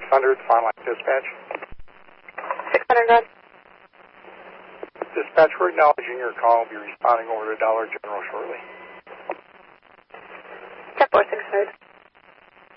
600, Fond Line Dispatch. 600, Dispatch, we're acknowledging your call. We'll be responding over to Dollar General shortly. 10-4, 600.